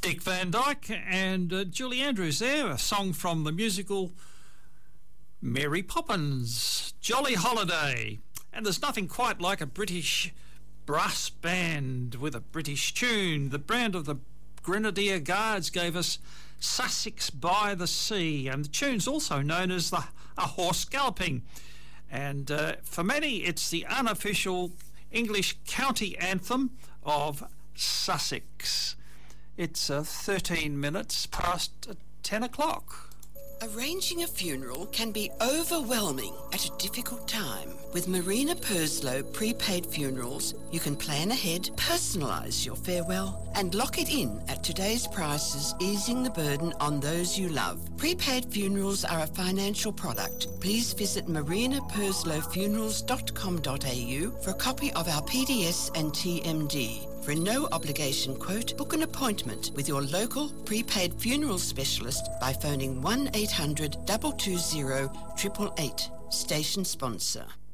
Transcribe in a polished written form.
Dick Van Dyke and Julie Andrews there, a song from the musical Mary Poppins, Jolly Holiday. And there's nothing quite like a British brass band with a British tune. The brand of the Grenadier Guards gave us Sussex by the Sea, and the tune's also known as A Horse Galloping. And for many, it's the unofficial English county anthem of Sussex. It's 13 minutes past 10 o'clock. Arranging a funeral can be overwhelming at a difficult time. With Marina Purslow Prepaid Funerals, you can plan ahead, personalise your farewell, and lock it in at today's prices, easing the burden on those you love. Prepaid funerals are a financial product. Please visit marinaperslowfunerals.com.au for a copy of our PDS and TMD. For a no-obligation quote, book an appointment with your local prepaid funeral specialist by phoning 1-800-220-888. Station sponsor.